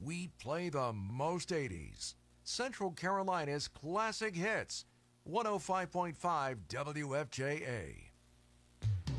we play the most 80s. Central Carolina's classic hits. 105.5 WFJA.